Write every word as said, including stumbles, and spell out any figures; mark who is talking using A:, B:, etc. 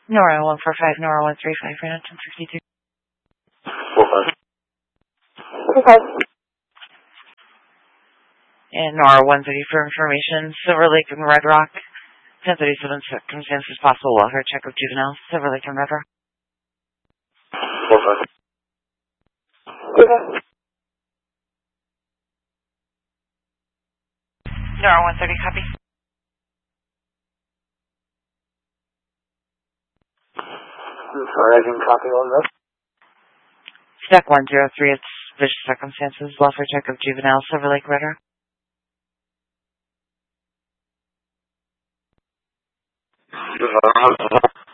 A: Nora one four five, Nora one three five, right on ten sixty-two.
B: four five.
C: four five.
A: And Nora one thirty for information, Silver Lake and Red Rock. ten thirty-seven circumstances possible welfare check of juveniles, Silver Lake and Red Rock.
B: four five.
C: four five.
A: Nora one thirty, copy.
B: I'm sorry, I didn't copy all that.
A: Spec one zero three, it's vicious circumstances, welfare check of juveniles, Silver Lake, Red Rock.